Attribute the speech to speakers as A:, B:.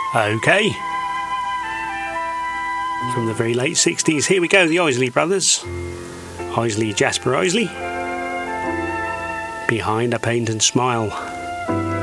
A: Okay. From the very late 60s, here we go, the Isley Brothers. Isley, Jasper Isley. Behind a Paint and Smile.